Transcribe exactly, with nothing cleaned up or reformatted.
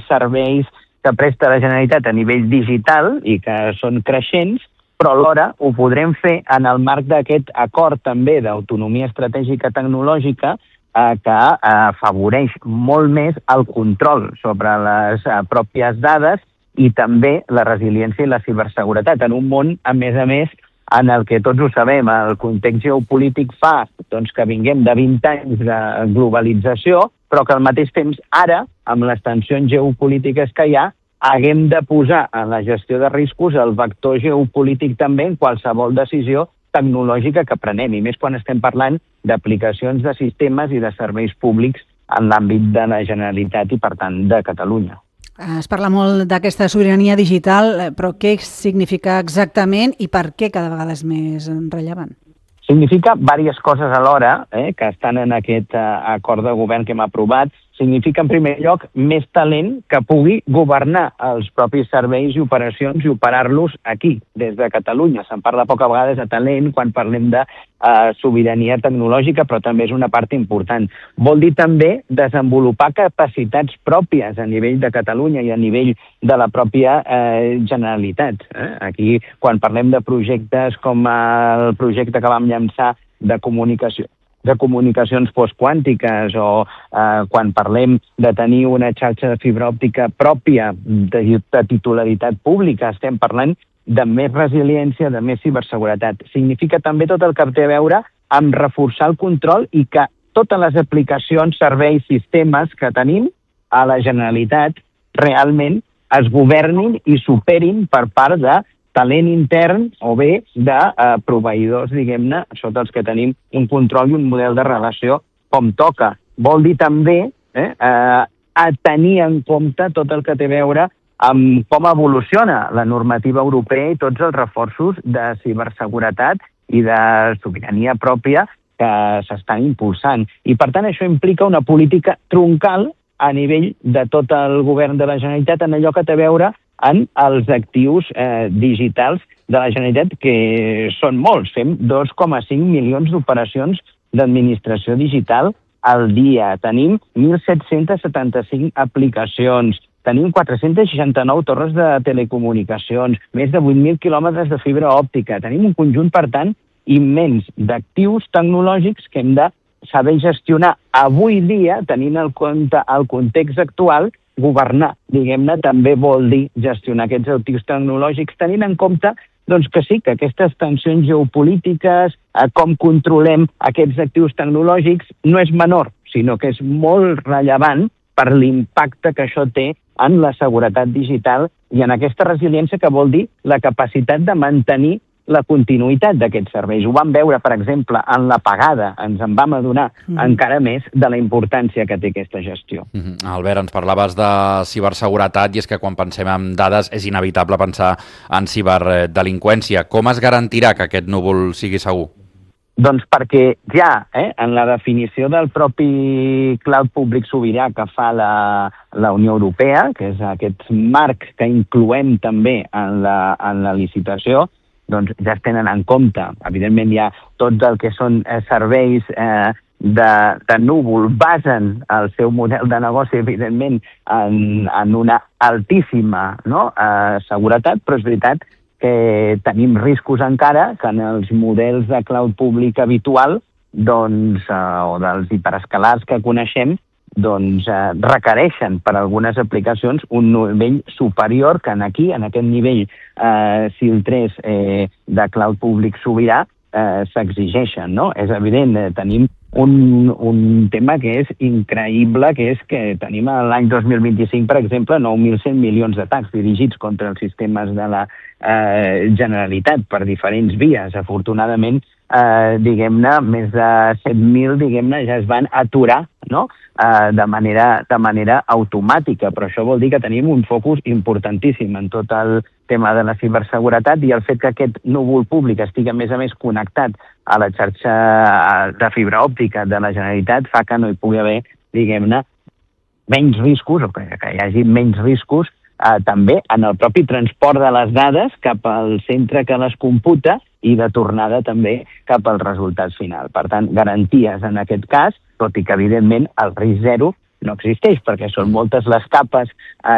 serveis que presta la Generalitat a nivell digital i que són creixents, però alhora ho podrem fer en el marc d'aquest acord també d'autonomia estratègica tecnològica eh, que eh, afavoreix molt més el control sobre les eh, pròpies dades i també la resiliència i la ciberseguretat en un món, a més a més, en el que tots ho sabem, el context geopolític fa doncs, que vinguem de vint anys de globalització, però que al mateix temps ara, amb les tensions geopolítiques que hi ha, haguem de posar en la gestió de riscos el vector geopolític també en qualsevol decisió tecnològica que prenem, i més quan estem parlant d'aplicacions de sistemes i de serveis públics en l'àmbit de la Generalitat i, per tant, de Catalunya. Es parla molt d'aquesta sobirania digital, però què significa exactament i per què cada vegada és més rellevant? Significa diverses coses alhora, eh, que estan en aquest eh, acord de govern que hem aprovat. Significa, en primer lloc, més talent que pugui governar els propis serveis i operacions i operar-los aquí, des de Catalunya. Se'n parla poca vegades de talent quan parlem de eh, sobirania tecnològica, però també és una part important. Vol dir també desenvolupar capacitats pròpies a nivell de Catalunya i a nivell de la pròpia eh, Generalitat. Eh? Aquí, quan parlem de projectes com el projecte que vam llançar de comunicació, de comunicacions postquàntiques o eh, quan parlem de tenir una xarxa de fibra òptica pròpia de, de titularitat pública, estem parlant de més resiliència, de més ciberseguretat. Significa també tot el que té a veure amb reforçar el control i que totes les aplicacions, serveis, sistemes que tenim a la Generalitat realment es governin i superin per part de talent intern o bé de eh, proveïdors, diguem-ne, sota els que tenim un control i un model de relació com toca. Vol dir també eh, eh, a tenir en compte tot el que té a veure amb com evoluciona la normativa europea i tots els reforços de ciberseguretat i de sobirania pròpia que s'estan impulsant. I, per tant, això implica una política troncal a nivell de tot el govern de la Generalitat en allò que té a veure en els actius eh, digitals de la Generalitat, que són molts. Fem dos coma cinc milions d'operacions d'administració digital al dia. Tenim mil set-cents setanta-cinc aplicacions. Tenim quatre-cents seixanta-nou torres de telecomunicacions, més de vuit mil quilòmetres de fibra òptica. Tenim un conjunt, per tant, immens d'actius tecnològics que hem de saber gestionar avui dia, tenint en compte el context actual. Governar, diguem-ne, també vol dir gestionar aquests actius tecnològics, tenint en compte doncs, que sí, que aquestes tensions geopolítiques, eh, com controlem aquests actius tecnològics, no és menor, sinó que és molt rellevant per l'impacte que això té en la seguretat digital i en aquesta resiliència que vol dir la capacitat de mantenir la continuïtat d'aquests serveis. Ho vam veure, per exemple, en l'apagada. Ens en vam adonar mm. encara més de la importància que té aquesta gestió. Mm-hmm. Albert, ens parlaves de ciberseguretat i és que quan pensem en dades és inevitable pensar en ciberdelinqüència. Com es garantirà que aquest núvol sigui segur? Doncs perquè ja, eh, en la definició del propi cloud públic sobirà que fa la, la Unió Europea, que és aquest marc que incloem també en la, en la licitació, doncs ja es tenen en compte. Evidentment, ja tot el que són eh, serveis eh, de, de núvol basen el seu model de negoci, evidentment, en, en una altíssima no? eh, seguretat, però és veritat que tenim riscos encara que en els models de cloud públic habitual doncs, eh, o dels hiperescalars que coneixem, doncs eh, requereixen per a algunes aplicacions un nivell superior que en aquí, en aquest nivell eh, S I L tres eh, de cloud públic sobirà, eh, s'exigeixen, no? És evident, eh, tenim un, un tema que és increïble, que és que tenim l'any dos mil vint-i-cinc, per exemple, nou mil cent milions d'atacs dirigits contra els sistemes de la eh, Generalitat per diferents vies. Afortunadament, eh, diguem-ne, més de set mil, diguem-ne, ja es van aturar, no?, eh, de manera, de manera automàtica, però això vol dir que tenim un focus importantíssim en tot el tema de la ciberseguretat i el fet que aquest núvol públic estigui a més a més connectat a la xarxa de fibra òptica de la Generalitat fa que no hi pugui haver, diguem-ne, menys riscos, o que, que hi hagi menys riscos eh, també en el propi transport de les dades cap al centre que les computa i de tornada també cap al resultat final. Per tant, garanties en aquest cas, tot i que evidentment el risc zero no existeix, perquè són moltes les capes eh,